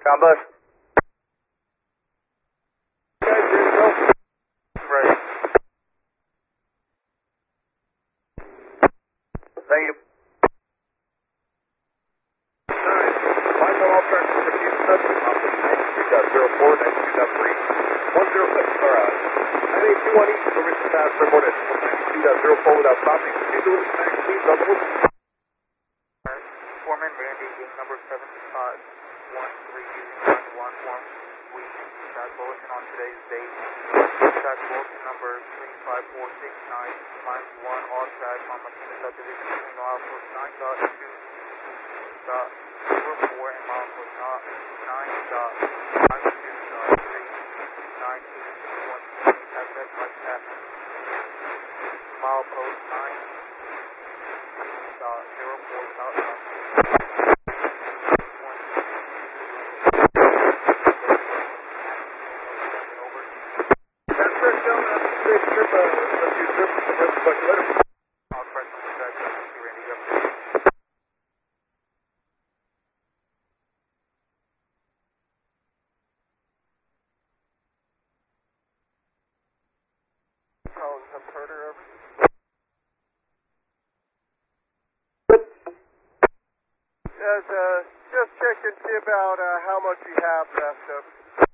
Ground bus. Right. Thank you. Line one all turns for Houston up to 93.04, 92.3, 106, alright. 981 East, permission pass, report at 92.04 without stopping. Proceed to Willis Max, please, on the move. Foreman Randy, gate number 751311, form week, dispatch bulletin on today's date. Dispatch bulletin number 35469, line 1, all tracks on Martinez subdivision between milepost 9.2.04 and milepost 9.92.392.1 has been like that. Milepost 9.04.1. Just check and see about how much you have left of